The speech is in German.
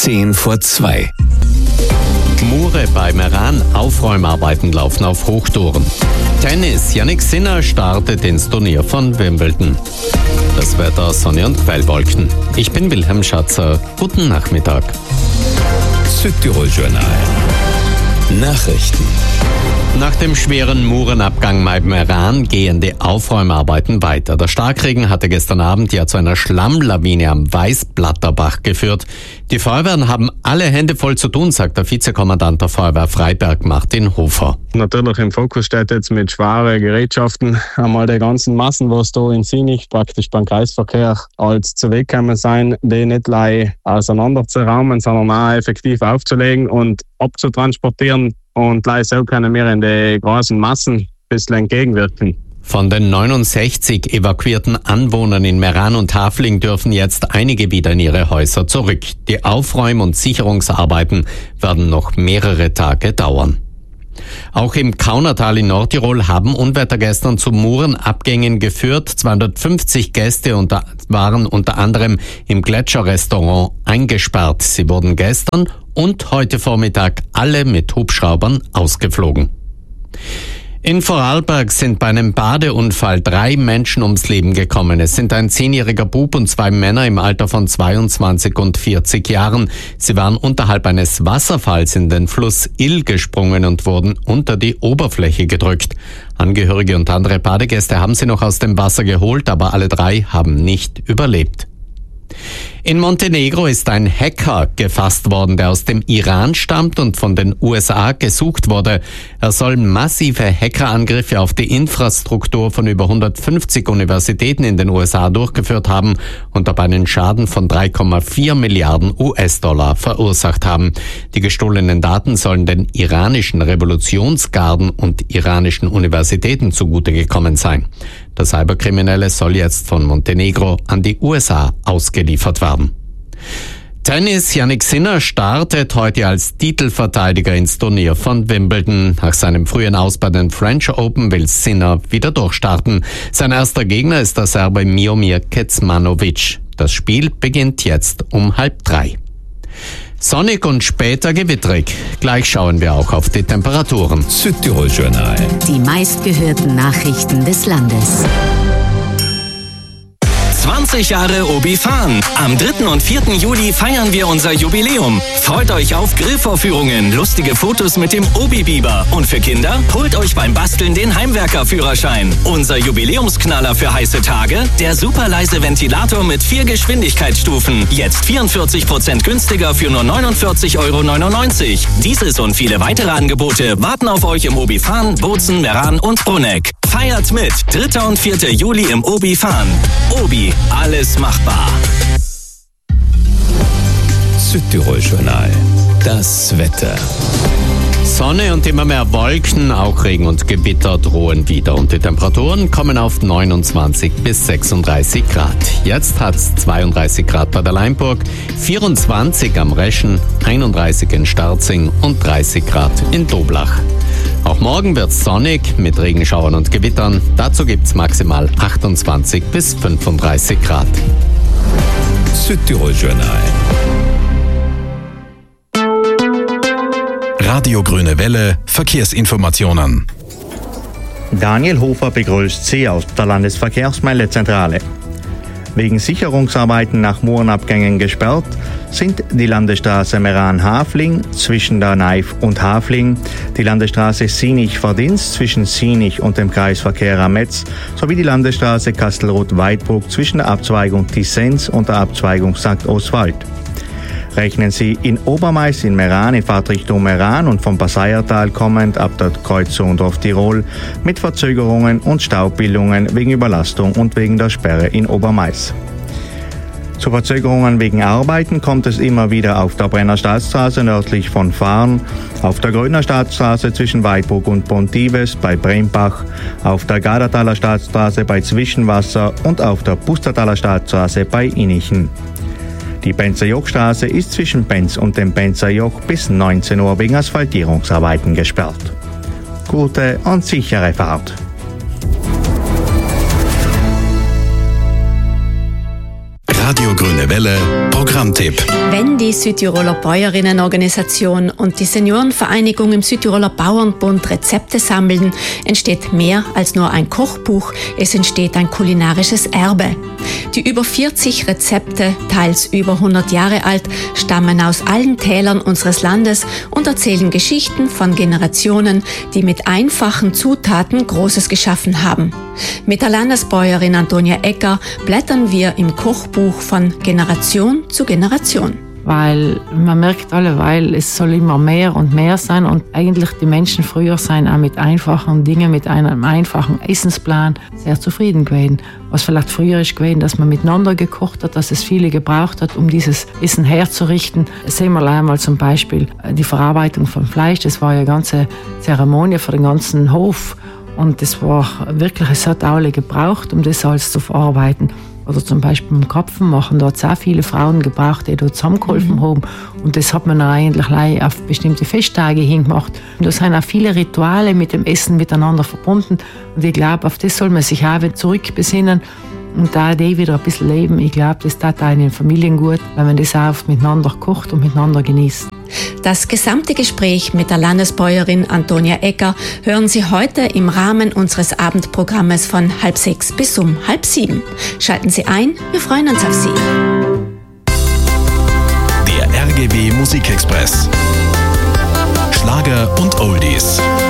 1:10 Mure bei Meran, Aufräumarbeiten laufen auf Hochtouren. Tennis, Jannik Sinner startet ins Turnier von Wimbledon. Das Wetter, Sonne und Quellwolken. Ich bin Wilhelm Schatzer. Guten Nachmittag. Südtirol-Journal. Nachrichten. Nach dem schweren Murenabgang bei Meran gehen die Aufräumarbeiten weiter. Der Starkregen hatte gestern Abend ja zu einer Schlammlawine am Weißblatterbach geführt. Die Feuerwehren haben alle Hände voll zu tun, sagt der Vizekommandant der Feuerwehr Freiberg, Martin Hofer. Natürlich im Fokus steht jetzt mit schweren Gerätschaften einmal die ganzen Massen, was da in Sinich praktisch beim Kreisverkehr als zu Weg gekommen sein, die nicht gleich auseinanderzuraumen, sondern auch effektiv aufzulegen und abzutransportieren. Und gleich so können wir in die großen Massen ein bisschen entgegenwirken. Von den 69 evakuierten Anwohnern in Meran und Hafling dürfen jetzt einige wieder in ihre Häuser zurück. Die Aufräum- und Sicherungsarbeiten werden noch mehrere Tage dauern. Auch im Kaunertal in Nordtirol haben Unwetter gestern zu Murenabgängen geführt. 250 Gäste waren unter anderem im Gletscherrestaurant eingesperrt. Sie wurden gestern und heute Vormittag alle mit Hubschraubern ausgeflogen. In Vorarlberg sind bei einem Badeunfall 3 Menschen ums Leben gekommen. Es sind ein 10-jähriger Bub und 2 Männer im Alter von 22 und 40 Jahren. Sie waren unterhalb eines Wasserfalls in den Fluss Ill gesprungen und wurden unter die Oberfläche gedrückt. Angehörige und andere Badegäste haben sie noch aus dem Wasser geholt, aber alle 3 haben nicht überlebt. In Montenegro ist ein Hacker gefasst worden, der aus dem Iran stammt und von den USA gesucht wurde. Er soll massive Hackerangriffe auf die Infrastruktur von über 150 Universitäten in den USA durchgeführt haben und dabei einen Schaden von 3,4 Milliarden US-Dollar verursacht haben. Die gestohlenen Daten sollen den iranischen Revolutionsgarden und iranischen Universitäten zugute gekommen sein. Der Cyberkriminelle soll jetzt von Montenegro an die USA ausgeliefert werden. Tennis, Jannik Sinner startet heute als Titelverteidiger ins Turnier von Wimbledon. Nach seinem frühen Aus bei den French Open will Sinner wieder durchstarten. Sein erster Gegner ist der Serbe Miomir Kecmanovic. Das Spiel beginnt jetzt um 2:30. Sonnig und später gewitterig. Gleich schauen wir auch auf die Temperaturen. Südtirol-Journal. Die meistgehörten Nachrichten des Landes. 20 Jahre Obi-Fan. Am 3. und 4. Juli feiern wir unser Jubiläum. Freut euch auf Grillvorführungen, lustige Fotos mit dem Obi-Biber. Und für Kinder, holt euch beim Basteln den Heimwerker-Führerschein. Unser Jubiläumsknaller für heiße Tage, der super leise Ventilator mit 4 Geschwindigkeitsstufen. Jetzt 44% günstiger für nur 49,99 €. Dieses und viele weitere Angebote warten auf euch im Obi-Fan, Bozen, Meran und Bruneck. Feiert mit 3. und 4. Juli im Obi-Fan. Obi, alles machbar. Südtirol-Journal. Das Wetter. Sonne und immer mehr Wolken, auch Regen und Gewitter drohen wieder und die Temperaturen kommen auf 29 bis 36 Grad. Jetzt hat's 32 Grad bei der Leimburg, 24 am Reschen, 31 in Starzing und 30 Grad in Doblach. Auch morgen wird's sonnig mit Regenschauern und Gewittern. Dazu gibt's maximal 28 bis 35 Grad. Südtirol-Journal. Radio Grüne Welle, Verkehrsinformationen. Daniel Hofer begrüßt Sie aus der Landesverkehrsmeldezentrale. Wegen Sicherungsarbeiten nach Murenabgängen gesperrt sind die Landesstraße Meran-Hafling zwischen der Naif und Hafling, die Landesstraße Sinich-Verdienst zwischen Sinich und dem Kreisverkehr am Metz sowie die Landesstraße Kastelruth-Weidbruck zwischen der Abzweigung Tissens und der Abzweigung St. Oswald. Rechnen Sie in Obermais in Meran in Fahrtrichtung Meran und vom Passeiertal kommend ab der Kreuzung Dorf Tirol mit Verzögerungen und Staubildungen wegen Überlastung und wegen der Sperre in Obermais. Zu Verzögerungen wegen Arbeiten kommt es immer wieder auf der Brenner Staatsstraße nördlich von Fahrn, auf der Gröner Staatsstraße zwischen Weidbruck und Pontives bei Brembach, auf der Gadertaler Staatsstraße bei Zwischenwasser und auf der Pustertaler Staatsstraße bei Innichen. Die Penzer-Joch-Straße ist zwischen Penz und dem Penzer-Joch bis 19 Uhr wegen Asphaltierungsarbeiten gesperrt. Gute und sichere Fahrt. Radio Grüne Welle. Welle Programmtipp. Wenn die Südtiroler Bäuerinnenorganisation und die Seniorenvereinigung im Südtiroler Bauernbund Rezepte sammeln, entsteht mehr als nur ein Kochbuch, es entsteht ein kulinarisches Erbe. Die über 40 Rezepte, teils über 100 Jahre alt, stammen aus allen Tälern unseres Landes und erzählen Geschichten von Generationen, die mit einfachen Zutaten Großes geschaffen haben. Mit der Landesbäuerin Antonia Egger blättern wir im Kochbuch von Generation zu Generation. Weil man merkt alleweil, es soll immer mehr und mehr sein und eigentlich die Menschen früher sein auch mit einfachen Dingen, mit einem einfachen Essensplan sehr zufrieden gewesen. Was vielleicht früher ist gewesen, dass man miteinander gekocht hat, dass es viele gebraucht hat, um dieses Essen herzurichten. Das sehen wir einmal zum Beispiel die Verarbeitung von Fleisch, das war ja eine ganze Zeremonie für den ganzen Hof und das war wirklich, es hat alle gebraucht, um das alles zu verarbeiten. Oder zum Beispiel beim Krapfen machen, da hat es auch viele Frauen gebraucht, die dort zusammengeholfen haben. Und das hat man dann eigentlich auf bestimmte Festtage hingemacht. Und da sind auch viele Rituale mit dem Essen miteinander verbunden. Und ich glaube, auf das soll man sich auch wieder zurückbesinnen und da die wieder ein bisschen leben. Ich glaube, das tat auch in den Familien gut, wenn man das auch miteinander kocht und miteinander genießt. Das gesamte Gespräch mit der Landesbäuerin Antonia Egger hören Sie heute im Rahmen unseres Abendprogrammes von 5:30 bis 6:30. Schalten Sie ein, wir freuen uns auf Sie. Der RGW Musikexpress. Schlager und Oldies.